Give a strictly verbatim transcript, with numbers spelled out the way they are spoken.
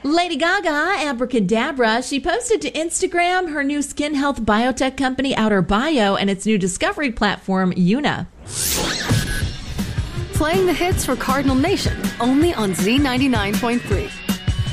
Lady Gaga, Abracadabra, she posted to Instagram her new skin health biotech company, Outer Bio, and its new discovery platform, Una. Playing the hits for Cardinal Nation, only on Z ninety-nine point three.